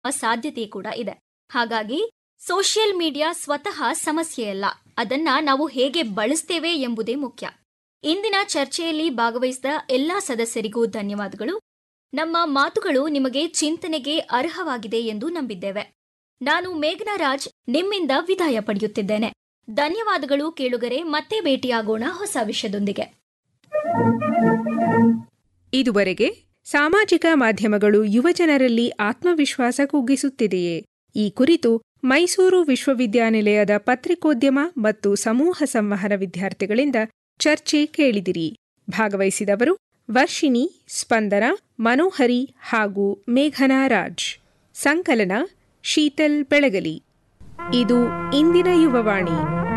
ಸಾಧ್ಯತೆ ಕೂಡ ಇದೆ. ಹಾಗಾಗಿ ಸೋಷಿಯಲ್ ಮೀಡಿಯಾ ಸ್ವತಃ ಸಮಸ್ಯೆಯಲ್ಲ, ಅದನ್ನ ನಾವು ಹೇಗೆ ಬಳಸ್ತೇವೆ ಎಂಬುದೇ ಮುಖ್ಯ. ಇಂದಿನ ಚರ್ಚೆಯಲ್ಲಿ ಭಾಗವಹಿಸಿದ ಎಲ್ಲಾ ಸದಸ್ಯರಿಗೂ ಧನ್ಯವಾದಗಳು. ನಮ್ಮ ಮಾತುಗಳು ನಿಮಗೆ ಚಿಂತನೆಗೆ ಅರ್ಹವಾಗಿದೆ ಎಂದು ನಂಬಿದ್ದೇವೆ. ನಾನು ಮೇಘನಾ ರಾಜ್ ನಿಮ್ಮಿಂದ ವಿದಾಯ ಪಡೆಯುತ್ತಿದ್ದೇನೆ. ಧನ್ಯವಾದಗಳು ಕೇಳುಗರೆ. ಮತ್ತೆ ಭೇಟಿಯಾಗೋಣ ಹೊಸ ವಿಷಯದೊಂದಿಗೆ. ಇದುವರೆಗೆ ಸಾಮಾಜಿಕ ಮಾಧ್ಯಮಗಳು ಯುವಜನರಲ್ಲಿ ಆತ್ಮವಿಶ್ವಾಸ ಕುಗ್ಗಿಸುತ್ತಿದೆಯೇ ಈ ಕುರಿತು ಮೈಸೂರು ವಿಶ್ವವಿದ್ಯಾನಿಲಯದ ಪತ್ರಿಕೋದ್ಯಮ ಮತ್ತು ಸಮೂಹ ಸಂವಹನ ವಿದ್ಯಾರ್ಥಿಗಳಿಂದ ಚರ್ಚೆ ಕೇಳಿದಿರಿ. ಭಾಗವಹಿಸಿದವರು ವರ್ಷಿಣಿ, ಸ್ಪಂದನ, ಮನೋಹರಿ ಹಾಗೂ ಮೇಘನಾ ರಾಜ್. ಸಂಕಲನ ಶೀತಲ್ ಬೆಳಗಲಿ. ಇದು ಇಂದಿನ ಯುವವಾಣಿ.